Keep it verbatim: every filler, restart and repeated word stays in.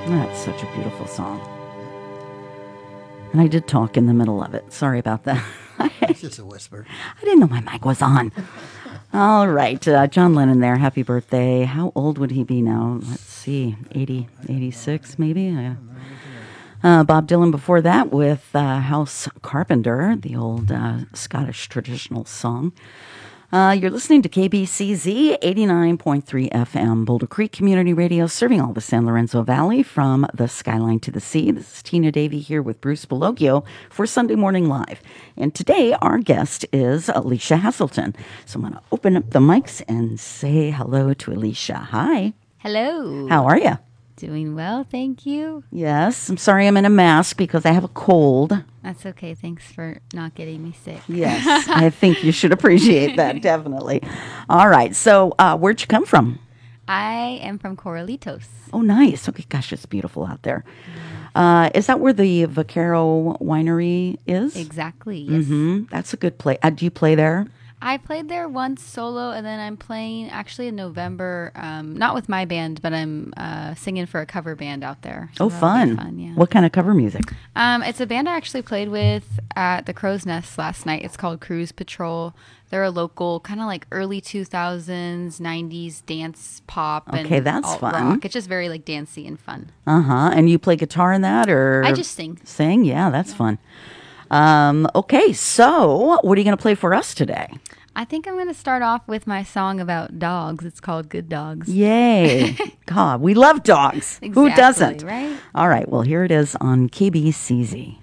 That's such a beautiful song. And I did talk in the middle of it. Sorry about that. It's just a whisper. I didn't know my mic was on. All right. Uh, John Lennon there. Happy birthday. How old would he be now? Let's see. eighty, eighty-six maybe? Uh, uh, Bob Dylan before that with uh, House Carpenter, the old uh, Scottish traditional song. Uh, you're listening to K B C Z eighty-nine point three F M, Boulder Creek Community Radio, serving all the San Lorenzo Valley from the skyline to the sea. This is Tina Davey here with Bruce Bologio for Sunday Morning Live. And today our guest is Alicia Hasselton. So I'm going to open up the mics and say hello to Alicia. Hi. Hello. How are you? Doing well, thank you. Yes. I'm sorry I'm in a mask because I have a cold. That's okay. Thanks for not getting me sick. Yes. I think you should appreciate that, definitely. All right. So uh, where'd you come from? I am from Corralitos. Oh, nice. Okay, gosh, it's beautiful out there. Uh, is that where the Vaquero Winery is? Exactly, yes. Mm-hmm. That's a good place. Uh, do you play there? I played there once solo, and then I'm playing actually in November, um, not with my band, but I'm uh, singing for a cover band out there. So oh, fun. fun, yeah. What kind of cover music? Um, it's a band I actually played with at the Crow's Nest last night. It's called Cruise Patrol. They're a local, kind of like early two thousands, nineties dance pop and Okay, that's alt fun. rock. It's just very like dancey and fun. Uh-huh. And you play guitar in that, or? I just sing. Sing? Yeah, that's fun. Um, okay, so what are you going to play for us today? I think I'm going to start off with my song about dogs. It's called Good Dogs. Yay. God, we love dogs. Exactly, Who doesn't? right? All right, well, here it is on K B C Z.